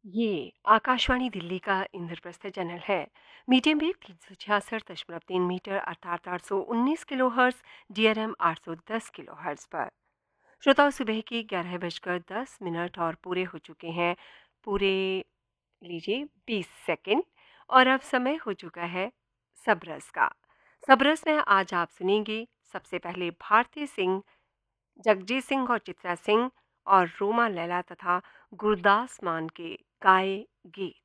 ये आकाशवाणी दिल्ली का इंद्रप्रस्थ चैनल है। मीडियम वेव 366.3 मीटर अर्थात 819 किलो DRM 810 किलो पर। श्रोताओं, सुबह की 11 बजकर 10 मिनट और पूरे हो चुके हैं। पूरे लीजिए 20 सेकंड। और अब समय हो चुका है सबरस का। सबरस में आज आप सुनेंगे सबसे पहले भारती सिंह, जगजीत सिंह और चित्रा सिंह और रोमा लैला तथा गुरदास मान के गाए गीत।